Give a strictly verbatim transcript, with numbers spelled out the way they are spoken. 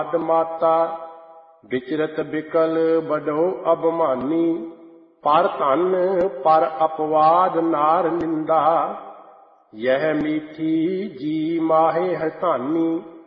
ਮਾਤਾ ਵਿਚਰਤ ਬਿਕਲ ਬਡੋ ਅਭਮਾਨੀ। ਪਰ ਧਨ ਪਰ ਅਪਵਾਦ ਨਾਰ ਨਿੰਦਾ। ਯਹ ਮੀਠੀ ਜੀ ਮਾਹੇ ਹਠਾਨੀ।